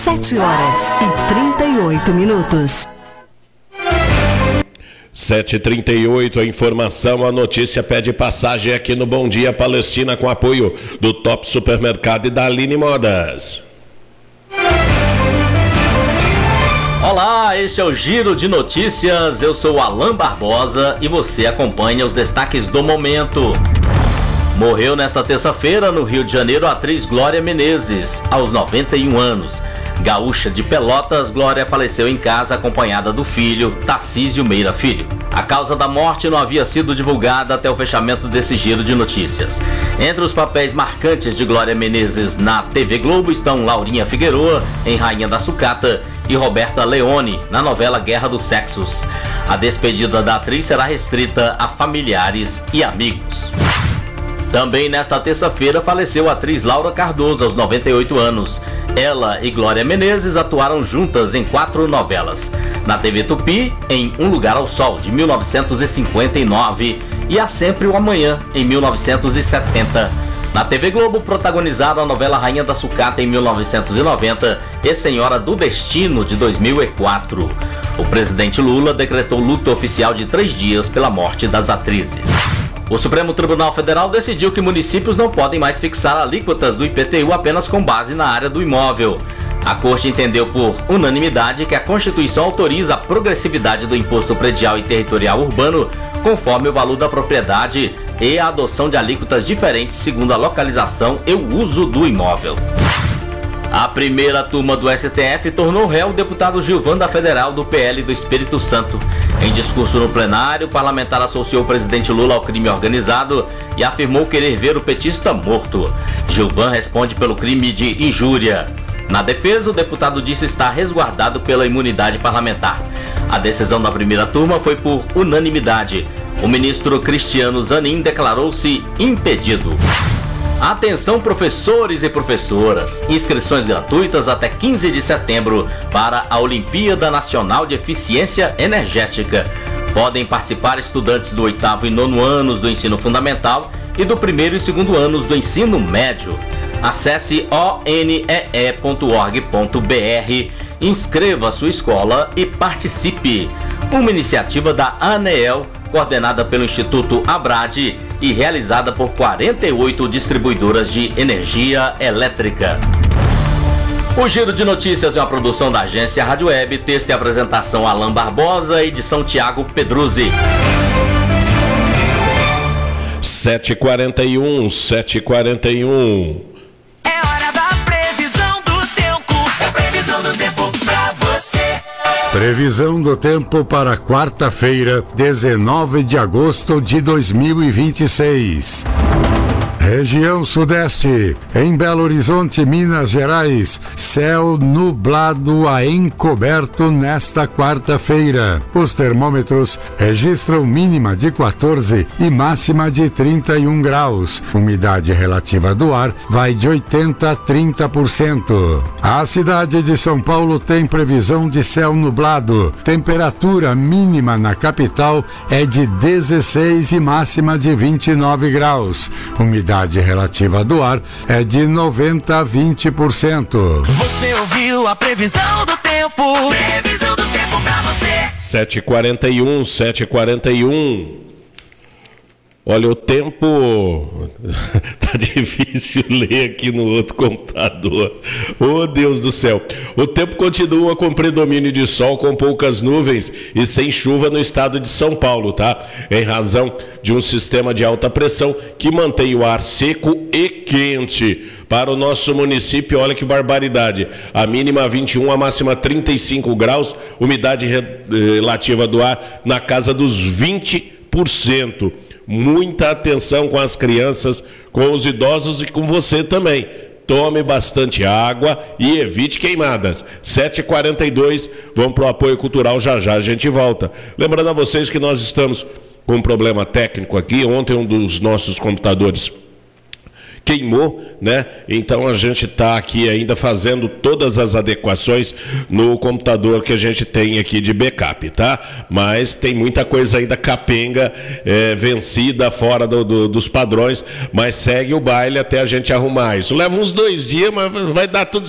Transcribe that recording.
7h38. 7h38, a informação, a notícia pede passagem aqui no Bom Dia Palestina com apoio do Top Supermercado e da Aline Modas. Olá, este é o Giro de Notícias, eu sou o Alan Barbosa e você acompanha os destaques do momento. Morreu nesta terça-feira no Rio de Janeiro a atriz Glória Menezes, aos 91 anos. Gaúcha de Pelotas, Glória faleceu em casa acompanhada do filho, Tarcísio Meira Filho. A causa da morte não havia sido divulgada até o fechamento desse Giro de Notícias. Entre os papéis marcantes de Glória Menezes na TV Globo estão Laurinha Figueroa, em Rainha da Sucata, e Roberta Leone, na novela Guerra dos Sexos. A despedida da atriz será restrita a familiares e amigos. Também nesta terça-feira faleceu a atriz Laura Cardoso, aos 98 anos. Ela e Glória Menezes atuaram juntas em 4 novelas. Na TV Tupi, em Um Lugar ao Sol, de 1959, e Há Sempre o Amanhã, em 1970. Na TV Globo, protagonizaram a novela Rainha da Sucata, em 1990, e Senhora do Destino, de 2004. O presidente Lula decretou luto oficial de 3 dias pela morte das atrizes. O Supremo Tribunal Federal decidiu que municípios não podem mais fixar alíquotas do IPTU apenas com base na área do imóvel. A Corte entendeu por unanimidade que a Constituição autoriza a progressividade do imposto predial e territorial urbano conforme o valor da propriedade e a adoção de alíquotas diferentes segundo a localização e o uso do imóvel. A primeira turma do STF tornou réu o deputado Gilvan da Federal do PL do Espírito Santo. Em discurso no plenário, o parlamentar associou o presidente Lula ao crime organizado e afirmou querer ver o petista morto. Gilvan responde pelo crime de injúria. Na defesa, o deputado disse estar resguardado pela imunidade parlamentar. A decisão da primeira turma foi por unanimidade. O ministro Cristiano Zanin declarou-se impedido. Atenção, professores e professoras, inscrições gratuitas até 15 de setembro para a Olimpíada Nacional de Eficiência Energética. Podem participar estudantes do 8º e 9º anos do ensino fundamental e do 1º e 2º anos do ensino médio. Acesse onee.org.br, inscreva sua escola e participe. Uma iniciativa da ANEEL, coordenada pelo Instituto Abrade e realizada por 48 distribuidoras de energia elétrica. O Giro de Notícias é uma produção da agência Rádio Web, texto e apresentação Alan Barbosa, edição Tiago Pedruzzi. 7h41, 7h41. Previsão do tempo para quarta-feira, 19 de agosto de 2026. Região Sudeste, em Belo Horizonte, Minas Gerais, céu nublado a encoberto nesta quarta-feira. Os termômetros registram mínima de 14 e máxima de 31 graus. Umidade relativa do ar vai de 80% a 30%. A cidade de São Paulo tem previsão de céu nublado. Temperatura mínima na capital é de 16 e máxima de 29 graus. Umidade relativa do ar é de 90% a 20%. Você ouviu a previsão do tempo? Previsão do tempo pra você. 7h41, 7h41. Olha, o tempo tá difícil ler aqui no outro computador. Oh, Deus do céu. O tempo continua com predomínio de sol, com poucas nuvens e sem chuva no estado de São Paulo, tá? Em razão de um sistema de alta pressão que mantém o ar seco e quente. Para o nosso município, olha que barbaridade. A mínima 21, a máxima 35 graus, umidade relativa do ar na casa dos 20%. Muita atenção com as crianças, com os idosos e com você também. Tome bastante água e evite queimadas. 7h42, vamos para o apoio cultural, já a gente volta. Lembrando a vocês que nós estamos com um problema técnico aqui. Ontem um dos nossos computadores queimou, né? Então a gente está aqui ainda fazendo todas as adequações no computador que a gente tem aqui de backup, tá? Mas tem muita coisa ainda capenga, vencida, fora dos padrões, mas segue o baile até a gente arrumar isso. Leva uns 2 dias, mas vai dar tudo